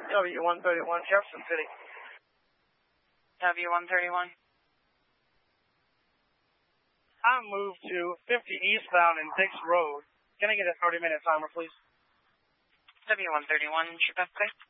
W131 Jefferson City. W131. I'm moved to 50 eastbound in Dix Road. Can I get a 30-minute timer, please? W131, trip upgrade.